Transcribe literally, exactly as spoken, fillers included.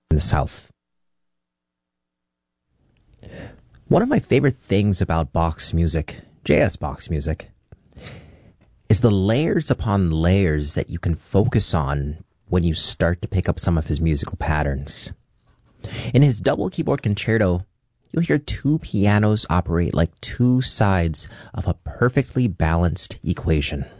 in the South. One of my favorite things about Bach's music, J S Bach's music, is the layers upon layers that you can focus on when you start to pick up some of his musical patterns. In his double keyboard concerto, you'll hear two pianos operate like two sides of a perfectly balanced equation.